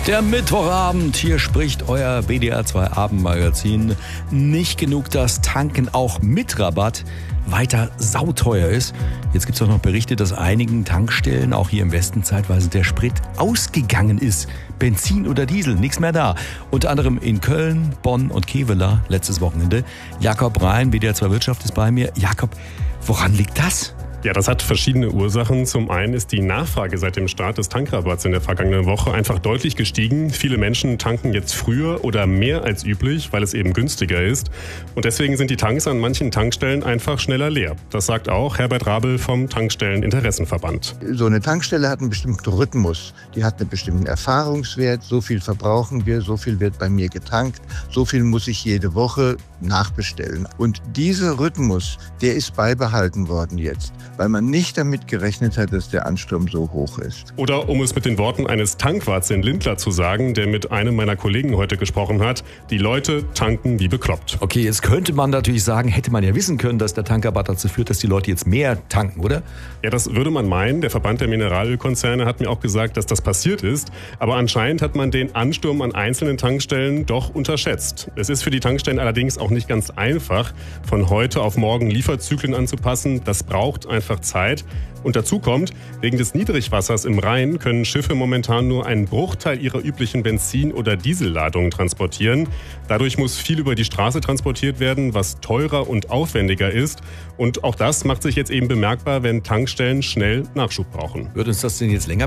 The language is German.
Der Mittwochabend, hier spricht euer WDR 2 Abendmagazin. Nicht genug, dass Tanken auch mit Rabatt weiter sauteuer ist. Jetzt gibt es auch noch Berichte, dass einigen Tankstellen, auch hier im Westen, zeitweise der Sprit ausgegangen ist. Benzin oder Diesel, nichts mehr da. Unter anderem in Köln, Bonn und Kevela letztes Wochenende. Jakob Rhein, WDR 2 Wirtschaft, ist bei mir. Jakob, woran liegt das? Ja, das hat verschiedene Ursachen. Zum einen ist die Nachfrage seit dem Start des Tankrabatts in der vergangenen Woche einfach deutlich gestiegen. Viele Menschen tanken jetzt früher oder mehr als üblich, weil es eben günstiger ist. Und deswegen sind die Tanks an manchen Tankstellen einfach schneller leer. Das sagt auch Herbert Rabel vom Tankstelleninteressenverband. So eine Tankstelle hat einen bestimmten Rhythmus. Die hat einen bestimmten Erfahrungswert. So viel verbrauchen wir, so viel wird bei mir getankt, so viel muss ich jede Woche nachbestellen. Und dieser Rhythmus, der ist beibehalten worden jetzt, weil man nicht damit gerechnet hat, dass der Ansturm so hoch ist. Oder um es mit den Worten eines Tankwarts in Lindlar zu sagen, der mit einem meiner Kollegen heute gesprochen hat, die Leute tanken wie bekloppt. Okay, jetzt könnte man natürlich sagen, hätte man ja wissen können, dass der Tankrabatt dazu führt, dass die Leute jetzt mehr tanken, oder? Ja, das würde man meinen. Der Verband der Mineralölkonzerne hat mir auch gesagt, dass das passiert ist. Aber anscheinend hat man den Ansturm an einzelnen Tankstellen doch unterschätzt. Es ist für die Tankstellen allerdings auch nicht ganz einfach, von heute auf morgen Lieferzyklen anzupassen. Das braucht einfach Zeit. Und dazu kommt, wegen des Niedrigwassers im Rhein können Schiffe momentan nur einen Bruchteil ihrer üblichen Benzin- oder Dieselladungen transportieren. Dadurch muss viel über die Straße transportiert werden, was teurer und aufwendiger ist. Und auch das macht sich jetzt eben bemerkbar, wenn Tankstellen schnell Nachschub brauchen. Wird uns das denn jetzt länger